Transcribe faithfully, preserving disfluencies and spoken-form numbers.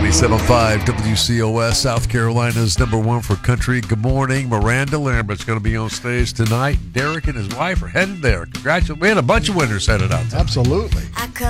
ninety-seven point five W C O S, South Carolina's number one for country. Good morning. Miranda Lambert's going to be on stage tonight. Derek and his wife are headed there. Congratulations. We had a bunch of winners headed out tonight. Absolutely. I